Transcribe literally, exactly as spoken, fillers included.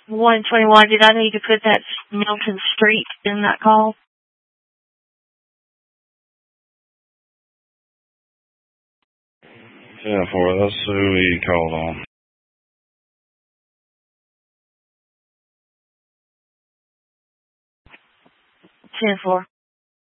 one twenty-one, did I need to put that Milton Street in that call? ten four, that's who he called on. ten four.